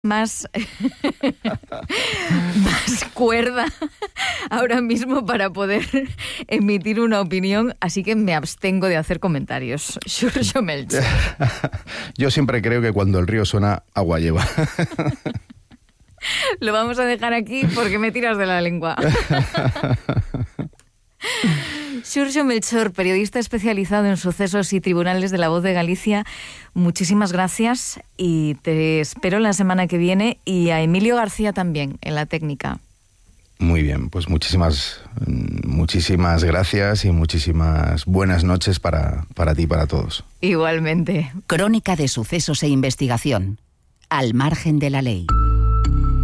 más cuerda ahora mismo para poder emitir una opinión, así que me abstengo de hacer comentarios. Xurxo Melchor. Yo siempre creo que cuando el río suena, agua lleva. Lo vamos a dejar aquí porque me tiras de la lengua. Xurxo Melchor, periodista especializado en sucesos y tribunales de La Voz de Galicia, muchísimas gracias y te espero la semana que viene, y a Emilio García también en la técnica. Muy bien, pues muchísimas gracias y muchísimas buenas noches para ti y para todos. Igualmente. Crónica de sucesos e investigación, al margen de la ley.